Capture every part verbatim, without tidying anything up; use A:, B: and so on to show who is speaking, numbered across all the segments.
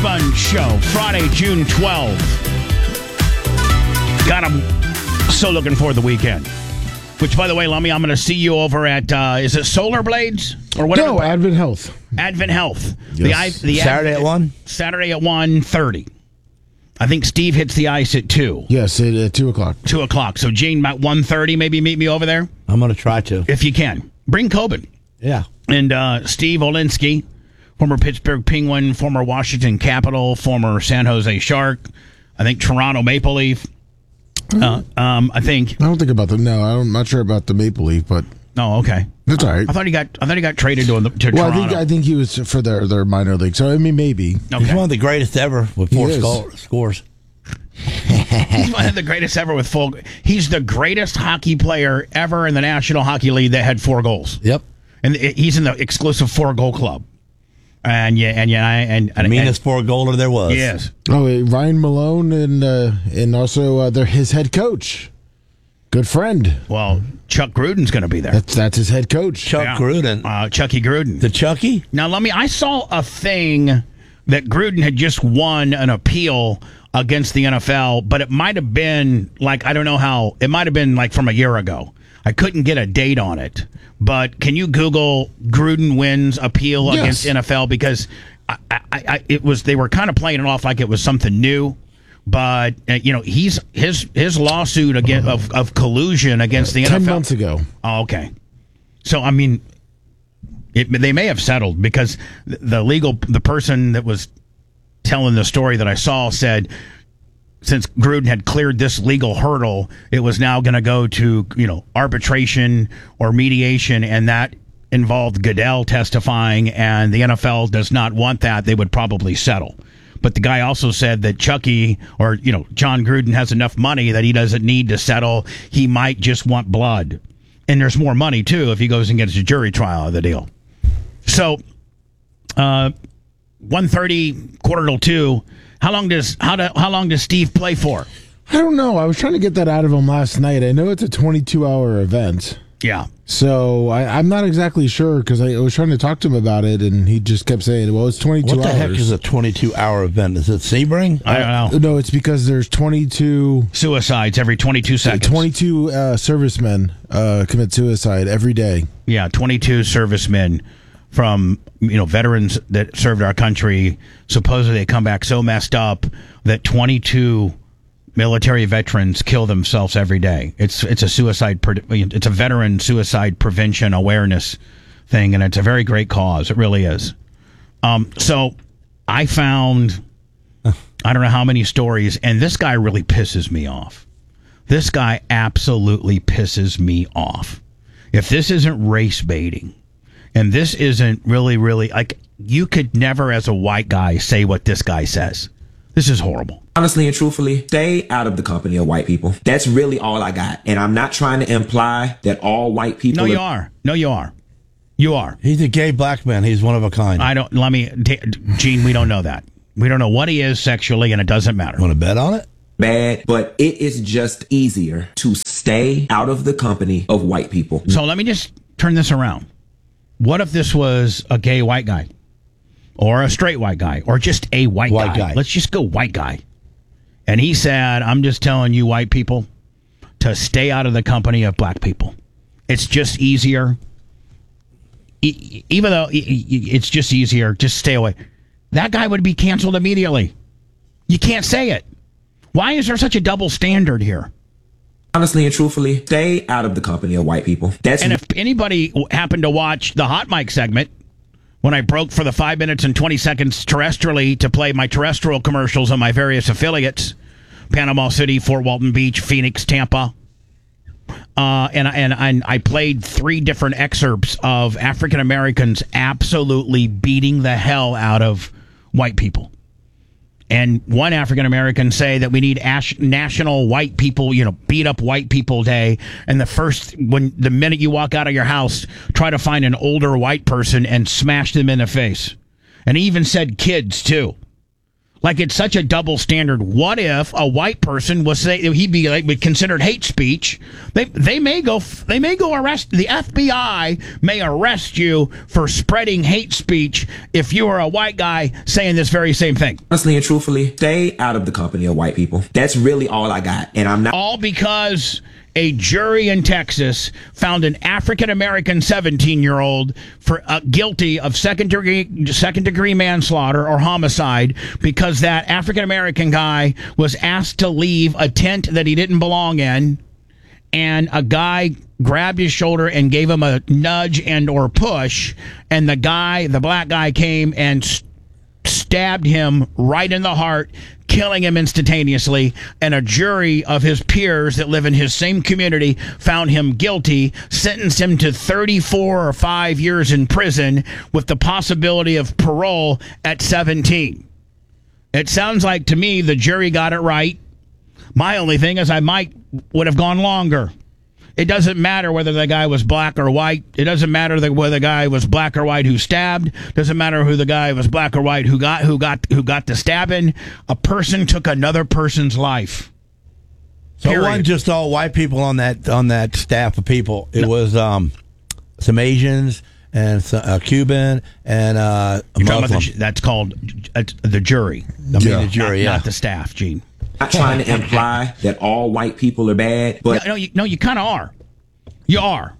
A: Sponge Show, Friday, June twelfth. God, I'm so looking forward to the weekend. Which, by the way, Lummy, I'm going to see you over at, uh, is it Solar Blades? Or whatever?
B: No, Advent Health.
A: Advent Health.
B: Yes.
A: The, the
C: Saturday
A: Advent,
C: at one?
A: Saturday at one thirty. I think Steve hits the ice at two.
B: Yes, at uh, two o'clock.
A: two o'clock. So, Gene, at one thirty, maybe meet me over there?
C: I'm going to try to.
A: If you can. Bring Coben.
C: Yeah.
A: And uh, Steve Olinsky, former Pittsburgh Penguin, former Washington Capital, former San Jose Shark, I think Toronto Maple Leaf. Uh, um, I think.
B: I don't think about them. No, I'm not sure about the Maple Leaf, but
A: Oh, okay.
B: that's all right.
A: I thought he got. I thought he got traded to, to
B: well,
A: Toronto.
B: I think I think he was for their, their minor league. So I mean, maybe.
A: Okay.
C: He's one of the greatest ever with four
B: He is.
C: sco- scores.
A: He's one of the greatest ever with full. He's the greatest hockey player ever in the National Hockey League that had four goals.
C: Yep.
A: And it- he's in the exclusive four goal club. And yeah, and yeah, and, and
C: Meanest four goaler there was.
A: Yes.
B: Oh, wait, Ryan Malone and uh, and also uh, they're his head coach, good friend.
A: Well, Chuck Gruden's going to be there.
B: That's that's his head coach.
C: Chuck
A: Yeah.
C: Gruden.
A: Uh, Chucky Gruden.
C: The Chucky?
A: Now, let me. I saw a thing that Gruden had just won an appeal against the N F L, but it might have been like I don't know how. It might have been like from a year ago. I couldn't get a date on it. But can you Google Gruden wins appeal
B: Yes.
A: against N F L? Because I, I, I, it was they were kind of playing it off like it was something new. But uh, you know, he's his his lawsuit against of, of collusion against the
B: Ten
A: N F L
B: months ago.
A: Oh, okay. So I mean, it, they may have settled because the- the legal the person that was telling the story that I saw said since Gruden had cleared this legal hurdle, it was now going to go to you know arbitration or mediation, and that involved Goodell testifying, and the N F L does not want that. They would probably settle. But the guy also said that Chucky or, you know, John Gruden has enough money that he doesn't need to settle. He might just want blood. And there's more money, too, if he goes and gets a jury trial of the deal. So, uh, one thirty, quarter till two. How long does how do, how long does Steve play for?
B: I don't know. I was trying to get that out of him last night. I know it's a twenty-two hour event.
A: Yeah.
B: So I, I'm not exactly sure because I was trying to talk to him about it, and he just kept saying, "Well, it's twenty-two
C: What the
B: hours."
C: heck is a twenty-two hour event? Is it Sebring?
A: I don't know.
B: No, it's because there's twenty-two,
A: Suicides every twenty-two seconds.
B: twenty-two uh, servicemen uh, commit suicide every day.
A: Yeah, twenty-two servicemen from, you know, veterans that served our country. Supposedly they come back so messed up that twenty-two military veterans kill themselves every day. It's it's a suicide. Pre- it's a veteran suicide prevention awareness thing, and it's a very great cause. It really is. Um, so I found I don't know how many stories, and this guy really pisses me off. This guy absolutely pisses me off. If this isn't race baiting, and this isn't really, really like you could never, as a white guy, say what this guy says. This is horrible.
D: Honestly and truthfully, stay out of the company of white people. That's really all I got. And I'm not trying to imply that all white people...
A: No, you are. No, you are. You are.
C: He's a gay black man. He's one of a kind.
A: I don't, let me, t- Gene, we don't know that. We don't know what he is sexually, and it doesn't matter.
C: Want to bet on it?
D: Bad, but it is just easier to stay out of the company of white people.
A: So let me just turn this around. What if this was a gay white guy? Or a straight white guy? Or just a white,
C: White
A: guy?
C: guy.
A: Let's just go white guy. And he said, I'm just telling you white people to stay out of the company of black people. It's just easier. E- even though e- e- it's just easier, just stay away. That guy would be canceled immediately. You can't say it. Why is there such a double standard here?
D: Honestly and truthfully, stay out of the company of white people. That's
A: And if anybody happened to watch the Hot Mic segment, when I broke for the five minutes and twenty seconds terrestrially to play my terrestrial commercials on my various affiliates, Panama City, Fort Walton Beach, Phoenix, Tampa, uh, and, and, and I played three different excerpts of African Americans absolutely beating the hell out of white people. And one African American say that we need Ash- National White People, you know, beat up white people day. And the first, when the minute you walk out of your house, try to find an older white person and smash them in the face. And he even said kids too. Like it's such a double standard. What if a white person was say he'd be like be considered hate speech? They they may go they may go arrest the F B I may arrest you for spreading hate speech if you are a white guy saying this very same thing.
D: Honestly and truthfully, stay out of the company of white people. That's really all I got. And I'm not
A: All because a jury in Texas found an African-American seventeen-year-old for uh, guilty of second degree second degree manslaughter or homicide because that African-American guy was asked to leave a tent that he didn't belong in, and a guy grabbed his shoulder and gave him a nudge and or push, and the guy, the black guy, came and st- stabbed him right in the heart, killing him instantaneously, and a jury of his peers that live in his same community found him guilty, sentenced him to thirty-four or five years in prison with the possibility of parole at seventeen. It sounds like to me the jury got it right. My only thing is I might would have gone longer. It doesn't matter whether the guy was black or white. It doesn't matter whether the guy was black or white who stabbed. Doesn't matter who the guy was black or white who got who got who got the stabbing. A person took another person's life.
C: So it
A: Period.
C: wasn't just all white people on that on that staff of people. It
A: No.
C: was um, some Asians and some, a Cuban and uh, a
A: You're talking
C: Muslim.
A: about the, that's called uh, the jury.
C: I mean,
B: Yeah.
C: the jury,
A: not,
C: yeah.
A: not the staff, Gene.
D: not trying to imply that all white people are bad, but
A: No, no, you, no, you kind of are. You are.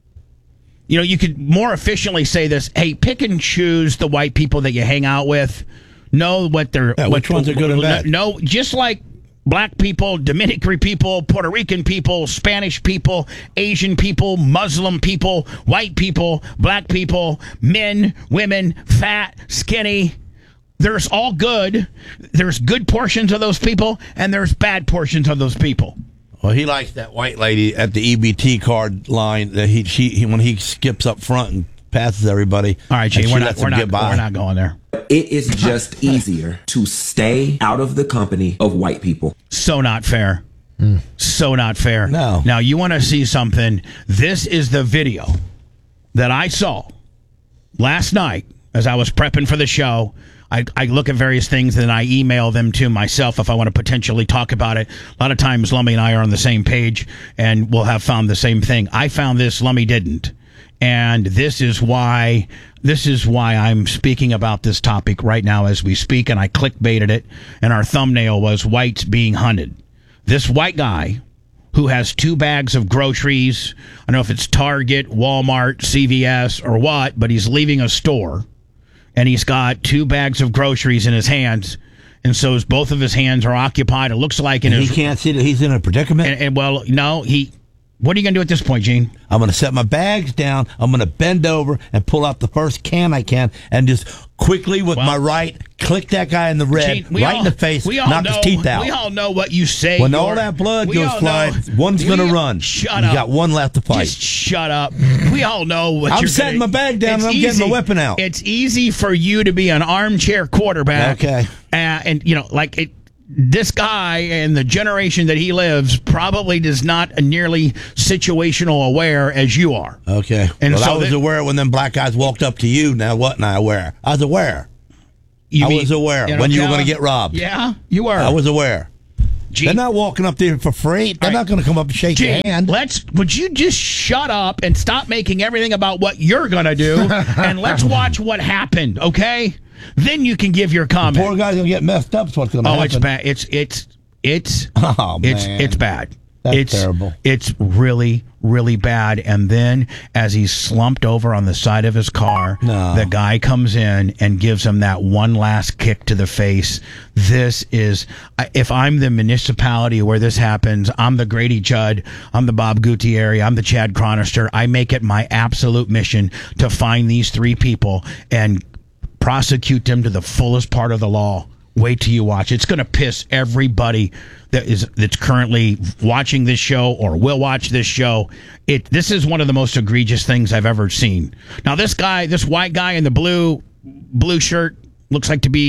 A: You know, you could more efficiently say this. Hey, pick and choose the white people that you hang out with. Know what they're.
C: Yeah,
A: what,
C: which ones are good and bad.
A: No, just like black people, Dominican people, Puerto Rican people, Spanish people, Asian people, Muslim people, white people, black people, men, women, fat, skinny. There's all good. There's good portions of those people, and there's bad portions of those people.
C: Well, he likes that white lady at the E B T card line that he she he, when he skips up front and passes everybody.
A: All right, Gene,
C: and she
A: we're not,
C: lets
A: we're,
C: him
A: not,
C: get by.
A: we're not going there.
D: it is just easier to stay out of the company of white people.
A: So not fair. So not fair.
C: No.
A: Now, you want to see something. This is the video that I saw last night as I was prepping for the show. I, I look at various things and I email them to myself if I want to potentially talk about it. A lot of times Lummy and I are on the same page and we'll have found the same thing. I found this, Lummy didn't. And this is why this is why I'm speaking about this topic right now as we speak, and I clickbaited it, and our thumbnail was whites being hunted. This white guy who has two bags of groceries, I don't know if it's Target, Walmart, C V S, or what, but he's leaving a store. And he's got two bags of groceries in his hands, and so his, both of his hands are occupied. It looks like in
C: And
A: his
C: he can't see that he's in a predicament.
A: and, and well, no, he. What are you gonna do at this point, Gene?
C: I'm going to set my bags down. I'm going to bend over and pull out the first can I can, and just quickly with
A: Well,
C: my right click that guy in the red,
A: Gene, we
C: right
A: all-
C: in the face,
A: we all
C: knock
A: know,
C: his teeth out.
A: We all know what you say.
C: When all
A: you're-
C: that blood
A: we
C: goes
A: all
C: flying,
A: know-
C: one's
A: we-
C: going to run.
A: Shut
C: you
A: up.
C: got one left to fight.
A: Just shut up. We all know what
C: I'm
A: you're
C: setting
A: gonna,
C: my bag down
A: It's
C: and I'm getting my
A: easy-
C: weapon out.
A: It's easy for you to be an armchair quarterback.
C: Okay.
A: Uh, and, you know, like it. This guy and the generation that he lives probably does not nearly situational aware as you are.
C: Okay.
A: And
C: well,
A: so
C: I was
A: that-
C: aware when them black guys walked up to you. Now, wasn't I aware? I was aware.
A: You
C: I was aware when you were
A: Cal-
C: gonna get robbed.
A: Yeah, you were.
C: I was aware.
A: Gene,
C: They're not walking up there for free. They're
A: All right.
C: not going to come up and shake
A: Gene,
C: your hand.
A: let's. Would you just shut up and stop making everything about what you're gonna do, and let's watch what happened, okay? Then you can give your comment.
C: Poor guy's going to get messed up. Is what's going to
A: Oh,
C: happen.
A: it's bad. It's it's it's
C: Oh,
A: it's
C: man.
A: it's bad.
C: That's
A: it's
C: terrible.
A: It's really really bad. And then as he's slumped over on the side of his car,
C: No.
A: the guy comes in and gives him that one last kick to the face. This is I- if I'm the municipality where this happens, I'm the Grady Judd, I'm the Bob Gutierrez, I'm the Chad Chronister. I make it my absolute mission to find these three people and prosecute them to the fullest part of the law. Wait till you watch. It's going to piss everybody that is that's currently watching this show or will watch this show. It this is one of the most egregious things I've ever seen. Now this guy, this white guy in the blue blue shirt looks like to be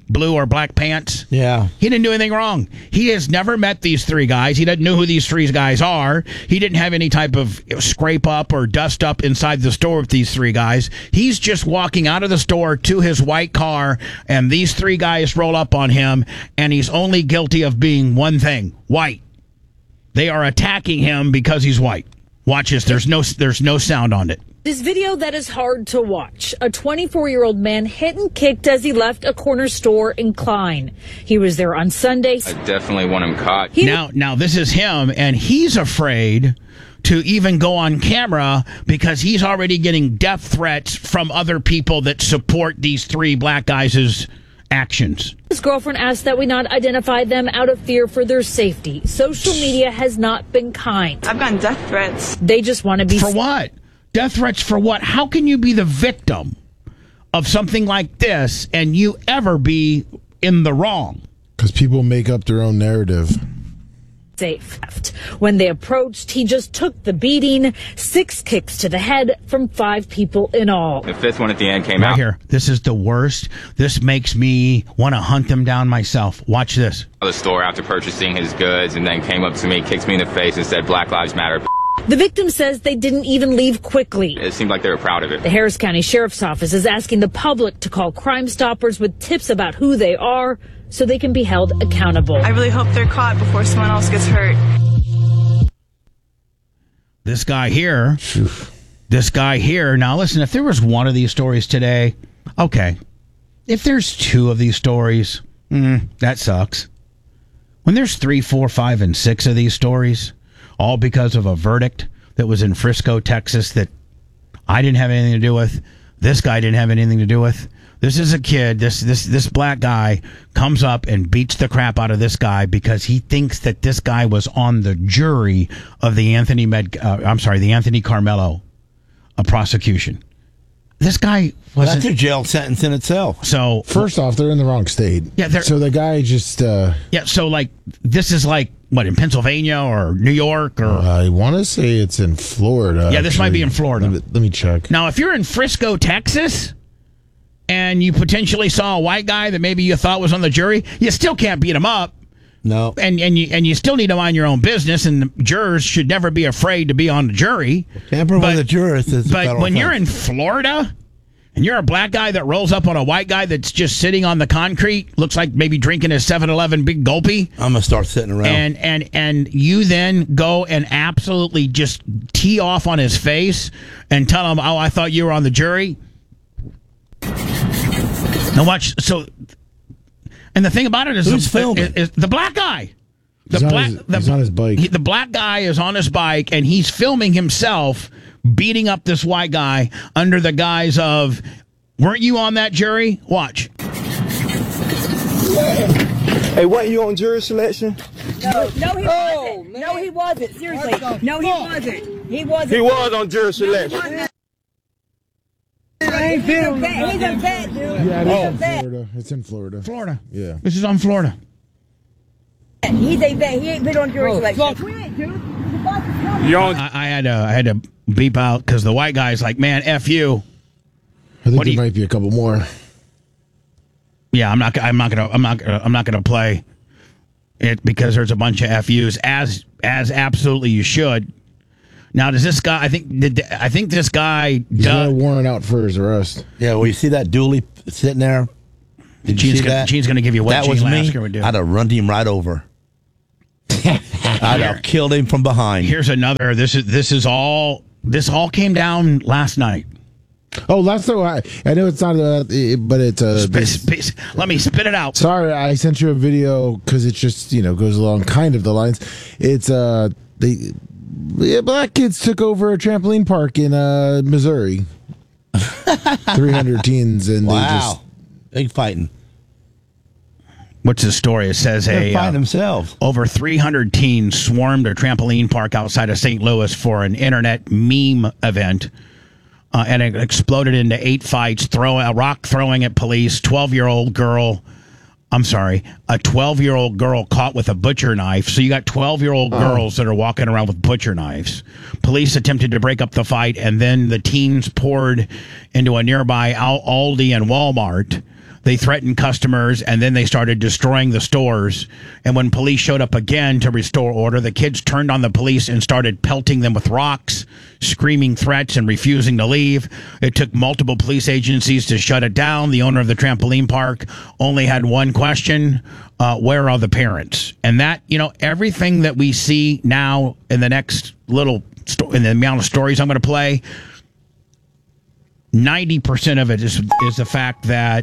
A: blue or black pants.
C: Yeah.
A: He didn't do anything wrong. He has never met these three guys. He doesn't know who these three guys are. He didn't have any type of scrape up or dust up inside the store with these three guys. He's just walking out of the store to his white car, and these three guys roll up on him, and he's only guilty of being one thing: white. They are attacking him because he's white. Watch this. There's no, there's no sound on it.
E: This video that is hard to watch. A twenty-four-year-old man hit and kicked as he left a corner store in Klein. He was there on Sunday.
F: I definitely want him caught.
E: He
A: Now, now this is him, and he's afraid to even go on camera because he's already getting death threats from other people that support these three black guys' actions.
E: His girlfriend asked that we not identify them out of fear for their safety. Social media has not been kind.
G: I've gotten death threats.
E: They just want to be...
A: For what? Death threats for what? How can you be the victim of something like this and you ever be in the wrong?
B: Because people make up their own narrative.
E: safe. When they approached, he just took the beating, six kicks to the head from five people in all.
F: The fifth one at the end came
A: Right
F: out.
A: here. This is the worst. This makes me want to hunt them down myself. Watch this.
F: The store after purchasing his goods and then came up to me, kicked me in the face and said, "Black Lives Matter."
E: The victim says they didn't even leave quickly.
F: It seemed like they were proud of it.
E: The Harris County Sheriff's Office is asking the public to call Crime Stoppers with tips about who they are so they can be held accountable.
G: I really hope they're caught before someone else gets hurt.
A: This guy here, this guy here. Now listen, if there was one of these stories today, okay. If there's two of these stories, mm, that sucks. When there's three, four, five, and six of these stories, all because of a verdict that was in Frisco, Texas, that I didn't have anything to do with, this guy didn't have anything to do with. This is a kid, this this this black guy comes up and beats the crap out of this guy because he thinks that this guy was on the jury of the Anthony Med, uh, I'm sorry, the Anthony Carmelo uh, prosecution. This guy wasn't.
C: That's a jail sentence in itself.
A: So
B: First off, they're in the wrong state.
A: Yeah, they're-
B: so the guy just, uh,
A: yeah, so like this is like what, in Pennsylvania or New York or
B: I want to say it's in Florida.
A: Yeah, this might be
B: actually.
A: in Florida.
B: Let me, let me check.
A: Now, if you're in Frisco, Texas, and you potentially saw a white guy that maybe you thought was on the jury, you still can't beat him up.
C: No.
A: And and you and you still need to mind your own business, and the jurors should never be afraid to be on the jury.
C: Tamper
A: But-
C: with the jurist is a
A: But
C: federal
A: when you're in
C: offense.
A: Florida and you're a black guy that rolls up on a white guy that's just sitting on the concrete, looks like maybe drinking his seven eleven Big Gulpy,
C: I'm gonna start sitting around.
A: and and and you then go and absolutely just tee off on his face and tell him, "Oh, I thought you were on the jury." Now watch. So, and the thing about it is,
C: Who's
A: the,
C: filming?
A: is, is the black guy. The
B: He's on
A: black.
B: his-
A: the,
B: he's on his bike.
A: he- the black guy is on his bike and he's filming himself beating up this white guy under the guise of, "Weren't you on that jury?" Watch.
H: Hey, wasn't you on jury selection?
I: No, no, he wasn't. No, he wasn't. Seriously. No, he wasn't. He wasn't.
H: He was on jury selection.
I: He's a vet. He's a vet, dude.
B: Yeah,
I: He's a
B: it's in
I: vet.
B: Florida. It's in Florida.
A: Florida.
B: Yeah.
A: This is on Florida.
I: He's a vet. He ain't been on jury selection. Quit, dude. The boss is coming.
H: You on?
A: I, I had to. I had to beep out because the white guy's like, "Man, f you."
B: I think
A: What do
B: there
A: you-
B: might be a couple more.
A: Yeah, I'm not. I'm not gonna. I'm not. Gonna, I'm not gonna play it because there's a bunch of F Us, as as absolutely you should. Now, does this guy? I think. Did, I think this guy.
B: He's got a
A: Does,
B: warrant out for his arrest.
C: yeah, well, you see that dually sitting there? Did you
A: Gene's
C: see
A: gonna,
C: that?
A: Gene's gonna give you what
C: that
A: Gene
C: was me.
A: Lasker would do.
C: I'd have run him right over. I'd have killed him from behind.
A: Here's another. This is. This is all. This all came down last night.
B: Oh, last time I, I know it's not, uh, it, but it's uh,
A: Spit-
B: this-
A: spit- let me spit it out.
B: Sorry, I sent you a video because it just you know goes along kind of the lines. It's uh they yeah, black kids took over a trampoline park in uh Missouri. Three hundred teens and they
C: Wow.
B: just
C: Big fighting.
A: What's the story? It says
C: They're
A: a
C: fighting
A: uh,
C: themselves.
A: over three hundred teens swarmed a trampoline park outside of Saint Louis for an internet meme event. Uh, and it exploded into eight fights, throw a rock throwing at police. twelve-year-old girl, I'm sorry, a twelve-year-old girl caught with a butcher knife. So you got twelve-year-old girls that are walking around with butcher knives. Police attempted to break up the fight, and then the teens poured into a nearby Al- Aldi and Walmart. They threatened customers, and then they started destroying the stores. And when police showed up again to restore order, the kids turned on the police and started pelting them with rocks, screaming threats and refusing to leave. It took multiple police agencies to shut it down. The owner of the trampoline park only had one question: uh, where are the parents? And that, you know, everything that we see now in the next little sto- in the amount of stories I'm going to play, ninety percent of it is is the fact that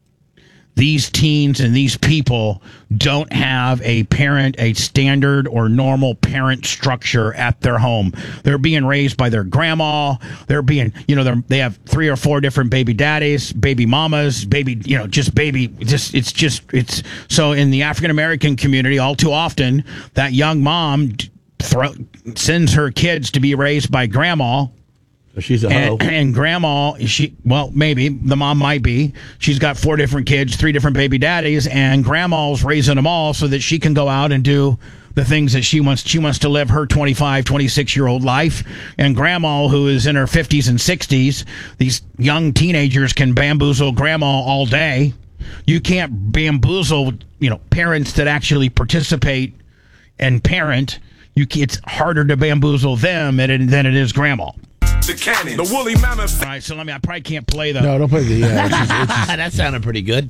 A: these teens and these people don't have a parent, a standard or normal parent structure at their home. They're being raised by their grandma. They're being, you know, they're, they have three or four different baby daddies, baby mamas, baby, you know, just baby, just, it's just, it's, so in the African American community, all too often, that young mom throw, sends her kids to be raised by grandma.
C: She's a hoe.
A: And, and grandma, she well, maybe the mom might be. She's got four different kids, three different baby daddies, and grandma's raising them all so that she can go out and do the things that she wants. She wants to live her twenty-five, twenty-six year old life. And grandma, who is in her fifties and sixties, these young teenagers can bamboozle grandma all day. You can't bamboozle, you know, parents that actually participate and parent. You, it's harder to bamboozle them than it, than it is grandma.
J: The cannon, the woolly mammoth.
A: All right, so let me. I probably can't play the.
B: No, don't play the. Yeah, it's just, it's just,
C: That sounded pretty good.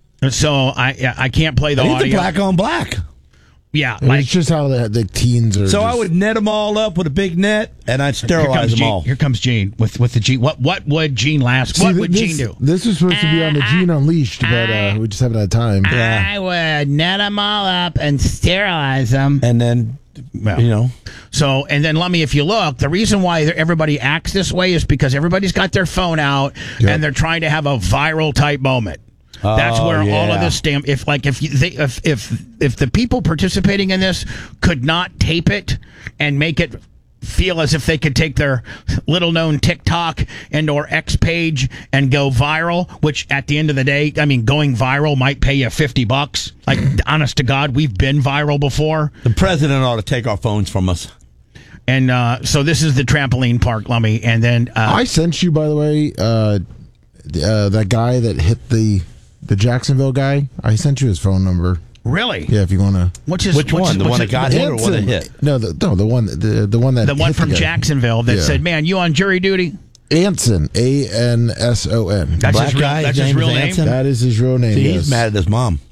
A: So I yeah, I can't play the
C: He's
A: audio.
C: the black on black.
A: Yeah,
B: it's
A: like
B: just how the, the teens are.
C: So
B: just,
C: I would net them all up with a big net, and I'd
A: here
C: sterilize
A: comes
C: them
A: Gene.
C: all.
A: Here comes Gene with with the Gene. What what would Gene last?
B: See,
A: What
B: th-
A: would
B: this,
A: Gene do?
B: This was supposed to be on the Gene Unleashed, but uh, we just haven't had time.
C: Yeah.
K: I would net them all up and sterilize them.
C: And then,
A: Well,
C: you know,
A: So, and then let me, if you look, the reason why everybody acts this way is because everybody's got their phone out
B: Yep.
A: and they're trying to have a viral type moment. That's
C: Oh,
A: where all of
C: yeah.
A: this stamp. If like if you, they, if if if the people participating in this could not tape it and make it feel as if they could take their little known TikTok and or X page and go viral, which at the end of the day, I mean, going viral might pay you fifty bucks. Like, honest to God, we've been viral before.
C: the president ought to take our phones from us.
A: And uh, so this is the trampoline park, Lummy. And then uh,
B: I sent you, by the way, uh, the, uh, that guy that hit the the Jacksonville guy. I sent you his phone number.
A: really,
B: Yeah, if you want to.
A: Which is
C: Which
A: which
C: one?
A: is-
C: The
A: which
C: one
A: is-
C: that got hit or one that hit?
B: No, the no, the one the the one that
A: the one
B: hit
A: from
B: guy.
A: Jacksonville that
B: Yeah.
A: said, "Man, you on jury duty?"
B: Anson, A N S O N.
A: That's
C: Black
A: his real,
C: guy,
A: that's
C: his
A: his
C: name
A: real
C: is
A: name.
C: Anson?
B: That is his real name.
C: See,
B: yes.
C: he's mad at his mom.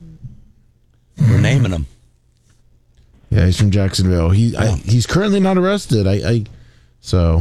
C: We're naming him.
B: Yeah, he's from Jacksonville. He I, he's currently not arrested. I, I so.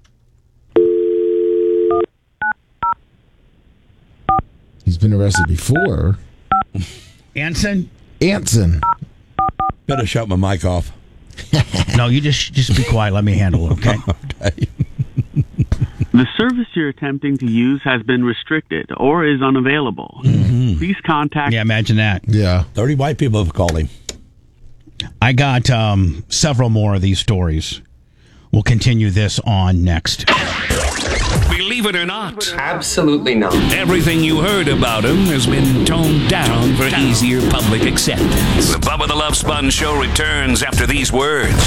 B: He's been arrested before.
A: Anson?
B: Anson.
C: Better shut my mic off.
A: No, you just just be quiet. Let me handle it, okay?
C: Okay.
L: The service you're attempting to use has been restricted or is unavailable. Please contact...
A: Yeah, imagine that.
B: Yeah.
C: thirty white people have called him.
A: I got um, several more of these stories. We'll continue this on next.
J: Believe it or not,
M: Absolutely not.
J: everything you heard about him has been toned down for easier public acceptance. The Bubba the Love Sponge Show returns after these words.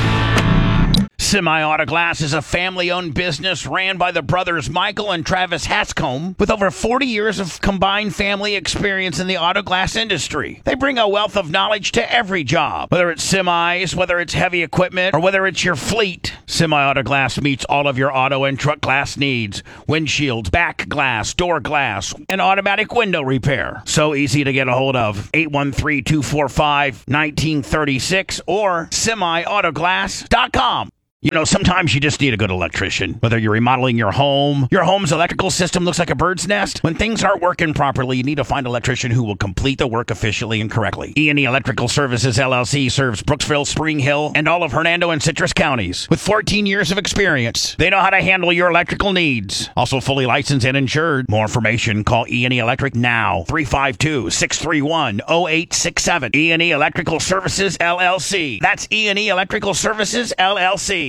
A: Semi Auto Glass is a family-owned business ran by the brothers Michael and Travis Hanscomb with over forty years of combined family experience in the auto glass industry. They bring a wealth of knowledge to every job, whether it's semis, whether it's heavy equipment, or whether it's your fleet. Semi Auto Glass meets all of your auto and truck glass needs: windshields, back glass, door glass, and automatic window repair. So easy to get a hold of. eight one three, two four five, one nine three six or semi auto glass dot com. You know, sometimes you just need a good electrician. Whether you're remodeling your home, your home's electrical system looks like a bird's nest. When things aren't working properly, you need to find an electrician who will complete the work efficiently and correctly. E and E Electrical Services, L L C serves Brooksville, Spring Hill, and all of Hernando and Citrus counties. With fourteen years of experience, they know how to handle your electrical needs. Also fully licensed and insured. More information, call E and E Electric now. three five two, six three one, zero eight six seven. E and E Electrical Services, L L C. That's E and E Electrical Services, L L C.